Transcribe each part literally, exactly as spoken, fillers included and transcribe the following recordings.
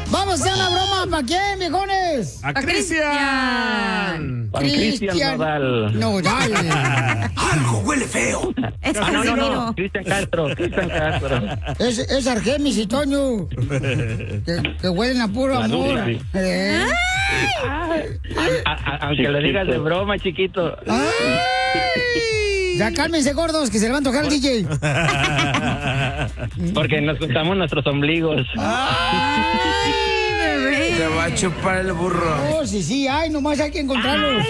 Vamos a hacer una broma. ¿Para quién, viejones? ¡A Cristian! Para Cristian Nodal. Nodal. Algo huele feo. Es no, no, no, no. Cristian Castro. Cristian Castro. Es, es Argemis y Toño. Que, que huelen a puro La amor. dura, sí. ¿Eh? A- a- aunque lo digas de broma, chiquito. Ay. Ya cálmense, gordos, que se le va a antojar el D J. Porque nos juntamos nuestros ombligos. Ay, bebé. Se va a chupar el burro. Oh, sí, sí, ay, nomás hay que encontrarlos.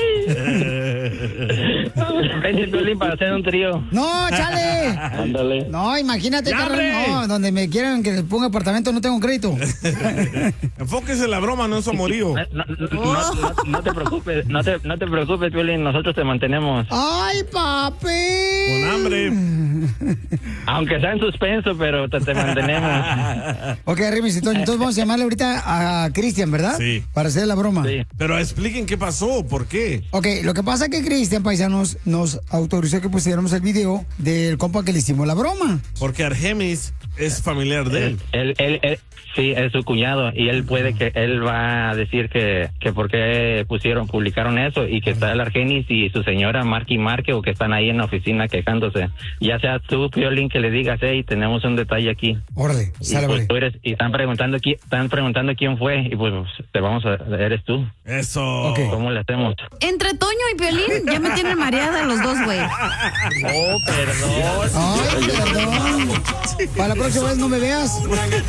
Vente, Piolín, para hacer un trío. No, chale. Ándale. No, imagínate, ¡Ya, carnal, hombre! no, donde me quieran que les ponga apartamento no tengo crédito. Enfóquese en la broma, no en su amorío. No, no, no, no, no te preocupes, no te, no te preocupes, Piolín, nosotros te mantenemos. Ay, papi. Con hambre. Aunque sea en suspenso, pero te, te mantenemos. Ok, Rimis y Toño, entonces vamos a llamarle ahorita a Cristian, ¿verdad? Sí. Para hacer la broma. Sí. Pero expliquen qué pasó, por qué. Ok, lo que pasa es que Cristian, paisanos, nos autorizó que pusiéramos el video del compa que le hicimos la broma. Porque Argemis es familiar de él. Él, él, él, sí, es su cuñado y él puede que, él va a decir que, que por qué pusieron, publicaron eso y que está el Argenis y su señora Marque y Marque o que están ahí en la oficina quejándose. Ya sea tú, Piolín, que le digas, hey, tenemos un detalle aquí. Órale, Y, sale, pues, vale. tú eres, y están preguntando, qui- están preguntando quién fue y pues te vamos a, eres tú. Eso. Ok. ¿Cómo le hacemos? Entre Toño y Piolín ya me tienen mareada los dos, güey. Oh, perdón. Ay, perdón. Para la próxima vez no me veas.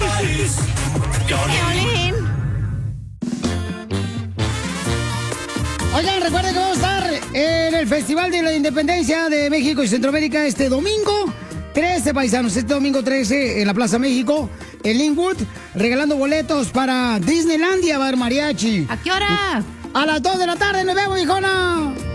Piolín. Oigan, recuerden que vamos a estar en el Festival de la Independencia de México y Centroamérica este domingo trece, paisanos, este domingo trece en la Plaza México, en Linwood, regalando boletos para Disneylandia, Bar Mariachi. ¿A qué hora? A las dos de la tarde nos vemos, hijona.